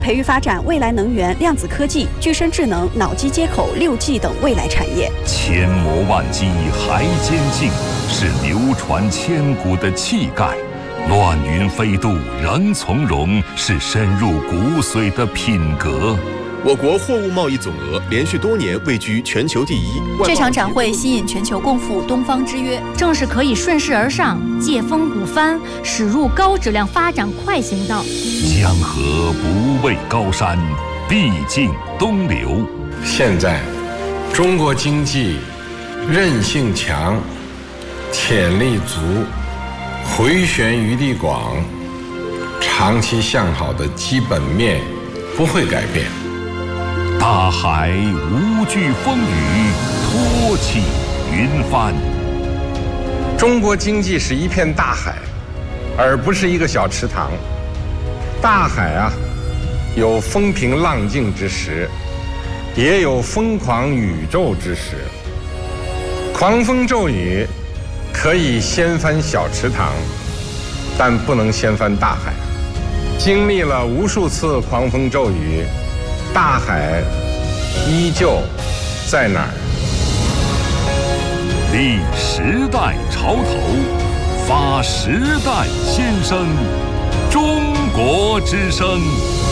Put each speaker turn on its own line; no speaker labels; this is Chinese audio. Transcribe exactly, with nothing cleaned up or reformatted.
培育发展未来能源、量子科技、具身智能、脑机接口、六 G 等未来产业。
千磨万击还坚劲，是流传千古的气概；乱云飞渡仍从容，是深入骨髓的品格。
我国货物贸易总额连续多年位居全球第一。
这场展会吸引全球共赴东方之约，
正是可以顺势而上，借风鼓帆，驶入高质量发展快行道。
江河不畏高山，必经东流。
现在，中国经济韧性强，潜力足，回旋余地广，长期向好的基本面不会改变。
大海无惧风雨，托起云帆。
中国经济是一片大海，而不是一个小池塘。大海啊，有风平浪静之时，也有疯狂宇宙之时。狂风骤雨可以掀翻小池塘，但不能掀翻大海。经历了无数次狂风骤雨，大海依旧在哪儿？
立时代潮头，发时代心声，中国之声。